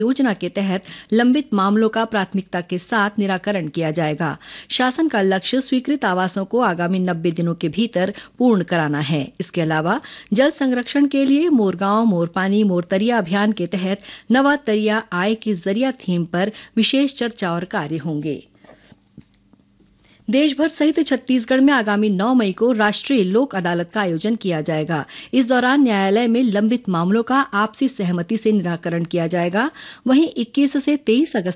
योजना के तहत लंबित मामलों का प्राथमिकता के साथ निराकरण किया जाएगा। शासन का लक्ष्य स्वीकृत आवासों को आगामी 90 दिनों के भीतर पूर्ण कराना है। इसके अलावा जल संरक्षण के लिए मोर गांव मोर पानी मोर तरिया अभियान के तहत नवा तरिया आय के जरिया थीम पर विशेष चर्चा और कार्य होंगे। देश भर सहित छत्तीसगढ़ में आगामी 9 मई को राष्ट्रीय लोक अदालत का आयोजन किया जाएगा। इस दौरान न्यायालय में लंबित मामलों का आपसी सहमति से निराकरण किया जाएगा। वहीं 21 से 23 अगस्त